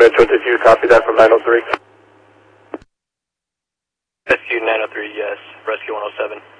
Metro, did you copy that from 903? Rescue 903, yes. Rescue 107.